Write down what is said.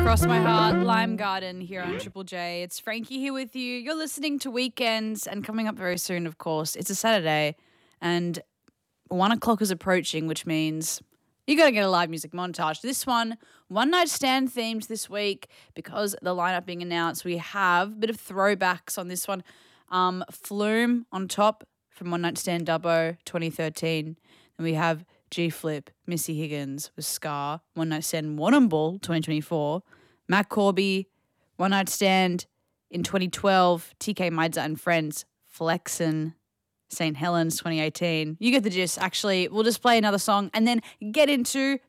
Cross My Heart, Lime Garden here on Triple J. It's Frankie here with you. You're listening to Weekends, and coming up very soon, of course, it's a Saturday, and 1 o'clock is approaching, which means you got to get a live music montage. This one night stand themed this week because the lineup being announced. We have a bit of throwbacks on this one. Flume on top from One Night Stand Dubbo 2013. Then we have G-Flip, Missy Higgins with Scar, One Night Stand Warrnambool 2024. Matt Corby, One Night Stand in 2012. TK Maidza and Friends, Flexin', St. Helens 2018. You get the gist. Actually, we'll just play another song and then get into